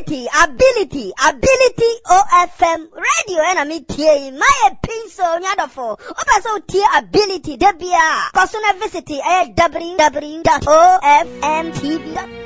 ability OFM radio and me tie my pencil nyadofo opeso tie ability debia kosuna visit www.ofmtv.com